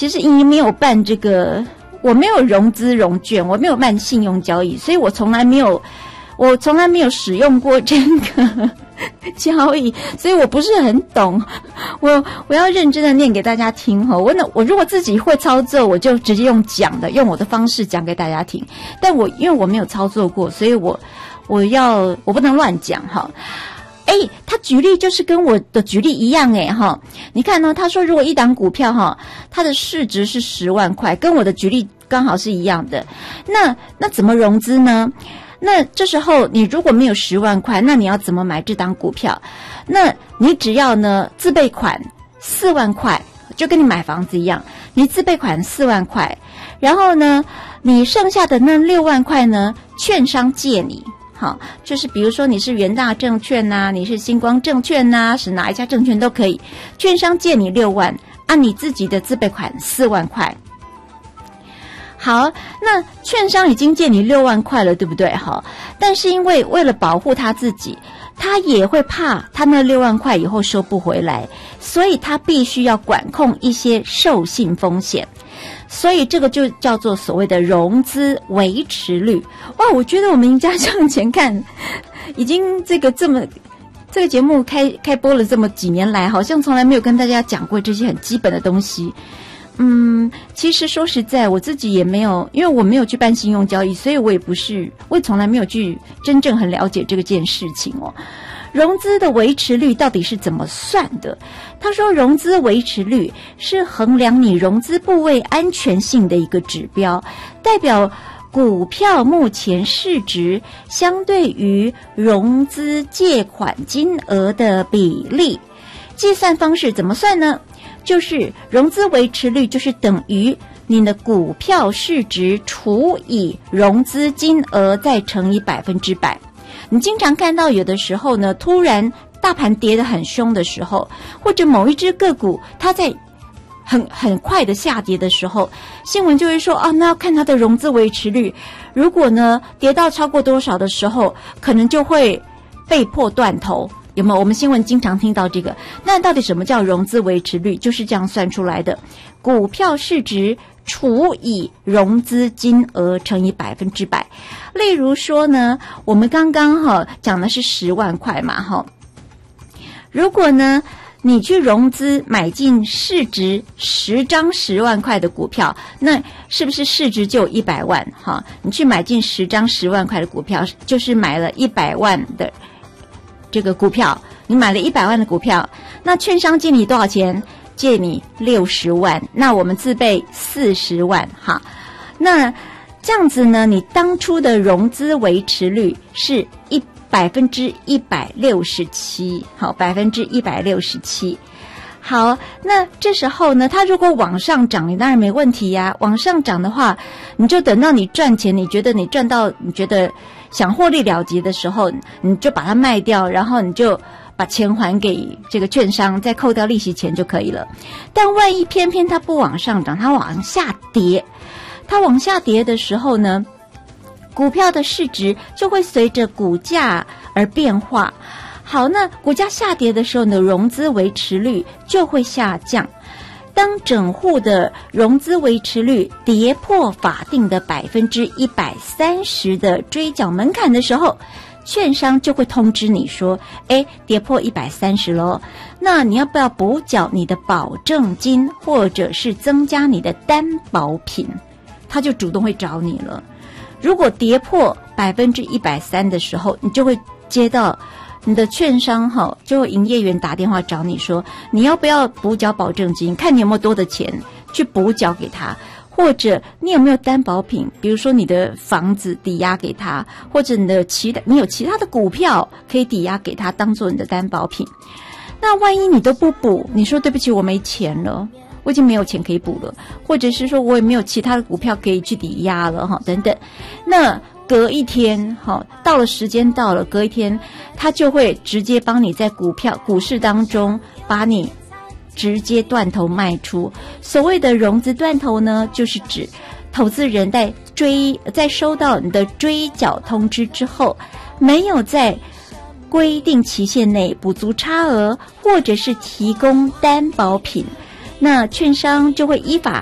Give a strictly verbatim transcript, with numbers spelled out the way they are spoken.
其实因为没有办这个，我没有融资融券，我没有办信用交易，所以我从来没有，我从来没有使用过这个交易，所以我不是很懂。我我要认真的念给大家听哈。我那我如果自己会操作，我就直接用讲的，用我的方式讲给大家听。但我因为我没有操作过，所以我我要我不能乱讲哈。哎，他举例就是跟我的举例一样哎哈。你看呢？他说如果一档股票哈，它的市值是十万块，跟我的举例刚好是一样的。那那怎么融资呢？那这时候你如果没有十万块，那你要怎么买这档股票？那你只要呢自备款四万块，就跟你买房子一样，你自备款四万块，然后呢，你剩下的那六万块呢，券商借你。好，就是比如说你是元大证券呐、啊，你是星光证券呐、啊，是哪一家证券都可以，券商借你六万，按你自己的自备款四万块。好，那券商已经借你六万块了，对不对？好，但是因为为了保护他自己，他也会怕他那六万块以后收不回来，所以他必须要管控一些授信风险。所以这个就叫做所谓的融资维持率。哇，我觉得我们赢家向前看已经这个这么这个节目开开播了这么几年来，好像从来没有跟大家讲过这些很基本的东西。嗯，其实说实在，我自己也没有，因为我没有去办信用交易，所以我也不是，我也从来没有去真正很了解这个件事情哦。融资的维持率到底是怎么算的？他说，融资维持率是衡量你融资部位安全性的一个指标，代表股票目前市值相对于融资借款金额的比例。计算方式怎么算呢？就是融资维持率就是等于你的股票市值除以融资金额再乘以百分之百。你经常看到有的时候呢，突然大盘跌得很凶的时候，或者某一只个股它在很很快的下跌的时候，新闻就会说啊，那要看它的融资维持率，如果呢跌到超过多少的时候，可能就会被迫断头。有没有？我们新闻经常听到这个。那到底什么叫融资维持率？就是这样算出来的，股票市值除以融资金额乘以百分之百。例如说呢，我们刚刚哈讲的是十万块嘛哈，如果呢你去融资买进市值十张十万块的股票，那是不是市值就有一百万哈？你去买进十张十万块的股票，就是买了一百万的这个股票，你买了一百万的股票，那券商借你多少钱？借你六十万，那我们自备四十万哈。那这样子呢，你当初的融资维持率是一百分之一百六十七，好，百分之一百六十七。好，那这时候呢，它如果往上涨，你当然没问题呀。往上涨的话，你就等到你赚钱，你觉得你赚到，你觉得想获利了结的时候，你就把它卖掉，然后你就把钱还给这个券商，再扣掉利息钱就可以了。但万一偏偏它不往上涨，它往下跌，它往下跌的时候呢，股票的市值就会随着股价而变化。好，那股价下跌的时候呢，融资维持率就会下降。当整户的融资维持率跌破法定的百分之一百三十的追缴门槛的时候，券商就会通知你说，哎，跌破一百三十咯，那你要不要补缴你的保证金，或者是增加你的担保品？他就主动会找你了。如果跌破百分之一百三的时候，你就会接到你的券商哈，就营业员打电话找你说，你要不要补缴保证金？看你有没有多的钱去补缴给他，或者你有没有担保品？比如说你的房子抵押给他，或者你的其他你有其他的股票可以抵押给他，当做你的担保品。那万一你都不补，你说对不起，我没钱了，我已经没有钱可以补了，或者是说我也没有其他的股票可以去抵押了哈，等等。那隔一天，好，到了时间到了，隔一天，他就会直接帮你在股票股市当中把你直接断头卖出。所谓的融资断头呢，就是指投资人在追在收到你的追缴通知之后，没有在规定期限内补足差额，或者是提供担保品，那券商就会依法